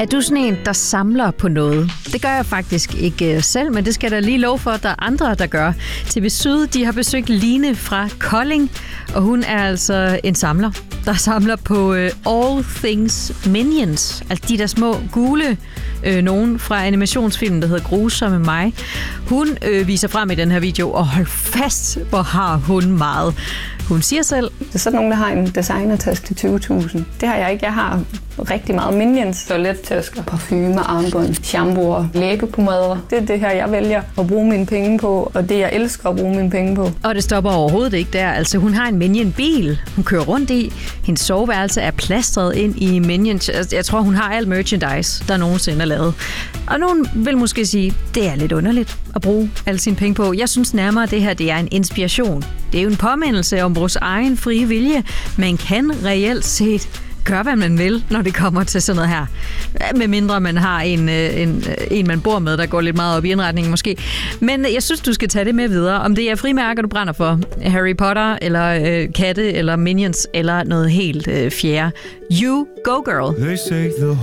Er du sådan en, der samler på noget? Det gør jeg faktisk ikke selv, men det skal der lige love for, at der er andre, der gør. TV Syd, de har besøgt Line fra Kolding, og hun er altså en samler, der samler på All Things Minions. Altså de der små gule nogen fra animationsfilmen, der hedder Grusomme mig. Hun viser frem i den her video, og hold fast, hvor har hun meget. Hun siger selv, det er sådan nogen, der har en designertaske til 20.000. Det har jeg ikke. Jeg har rigtig meget Minions, toilettasker, parfume, armbånd, shampooer, læbepomader. Det er det her, jeg vælger at bruge mine penge på, og det jeg elsker at bruge mine penge på. Og det stopper overhovedet ikke der. Altså hun har en Minion-bil, hun kører rundt i. Hendes soveværelse er plastret ind i Minions. Jeg tror, hun har alt merchandise, der nogensinde er lavet. Og nogen vil måske sige, det er lidt underligt at bruge alle sine penge på. Jeg synes nærmere, at det her det er en inspiration. Det er jo en påmindelse om vores egen frie vilje. Man kan reelt set gøre, hvad man vil, når det kommer til sådan noget her. Med mindre man har en man bor med, der går lidt meget op i indretningen måske. Men jeg synes, du skal tage det med videre. Om det er frimærker, du brænder for. Harry Potter, eller katte, eller Minions, eller noget helt fjerde. You go, girl.